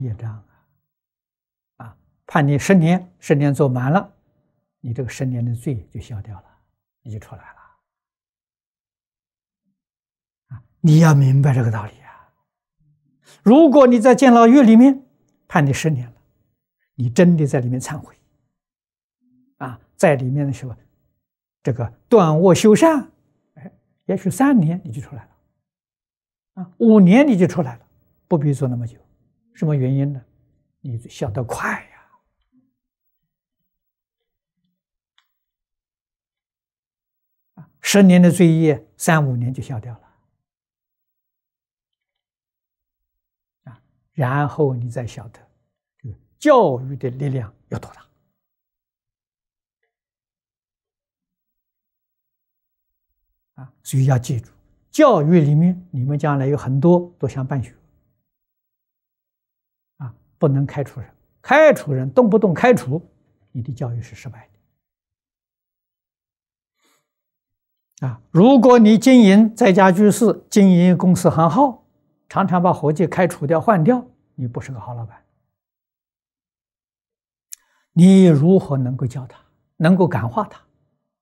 业障啊！判你10年，10年做满了，你这个10年的罪就消掉了，你就出来了啊！你要明白这个道理啊！如果你在监牢狱里面判你10年了，你真的在里面忏悔啊，在里面的时候，这个断恶修善，哎，也许3年你就出来了啊，5年你就出来了，不必做那么久。什么原因呢？你消得快呀！10年的罪业，3、5年就消掉了啊。然后你再晓得，这个教育的力量有多大啊！所以要记住，教育里面你们将来有很多都想办学啊，不能开除人，开除人动不动开除，你的教育是失败的啊！如果你经营在家居士，经营公司行号，常常把伙计开除掉换掉，你不是个好老板。你如何能够教他，能够感化他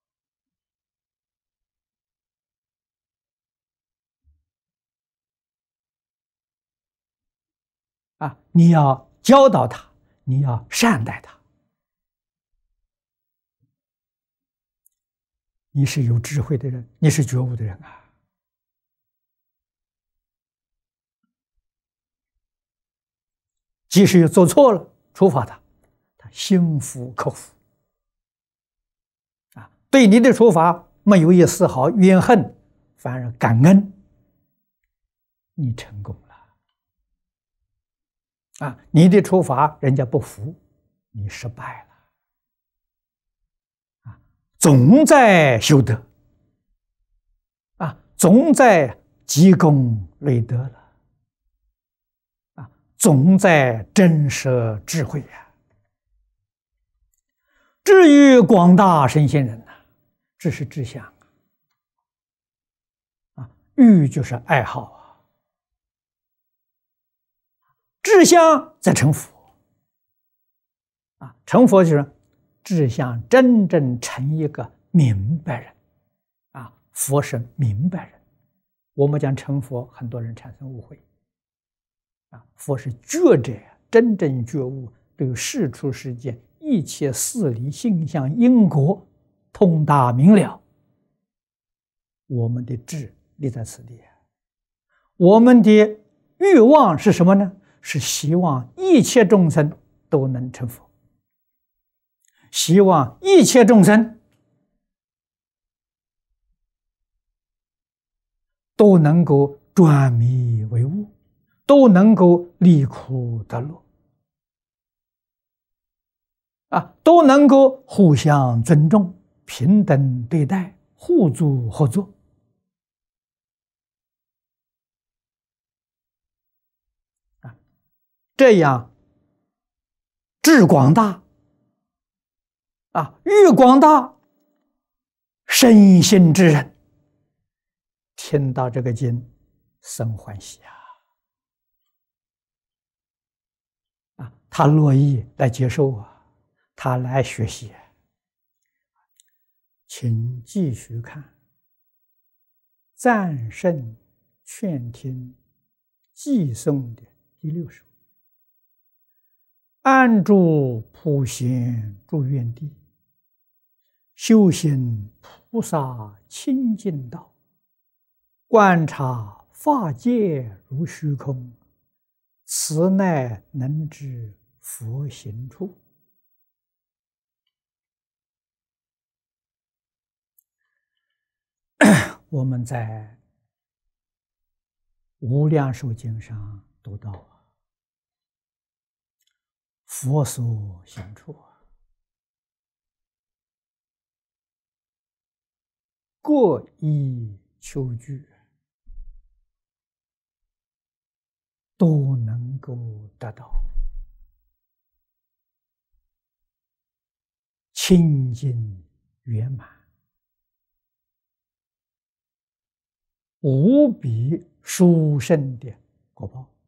啊？你要教导他，你要善待他，你是有智慧的人，你是觉悟的人啊！即使有做错了，处罚他，他心服口服啊，对你的处罚没有一丝毫怨恨，反而感恩，你成功了啊！你的处罚人家不服，你失败了啊！总在修德啊，总在积功累德了啊，总在震慑智慧呀！至于广大圣贤人呐，这是志向啊，欲就是爱好啊，志向在成佛啊，成佛就是志向真正成一个明白人啊，佛是明白人。我们讲成佛，很多人产生误会啊，佛是觉者，真正觉悟，对世出世间一切事理性相因果通达明了。我们的志立在此地，我们的欲望是什么呢？是希望一切众生都能成佛，希望一切众生都能够转迷为悟，都能够离苦得乐啊，都能够互相尊重、平等对待、互助合作啊，这样志广大啊，欲广大，身心之人听到这个经生欢喜啊！他乐意来接受啊，他来学习。请继续看赞圣劝听寄颂的第6首。安住普贤住愿地，修行菩萨清净道，观察法界如虚空，此乃能知佛行处。我们在无量寿经上读到佛所行处各依求具，都能够得到清净圆满，无比殊胜的果报。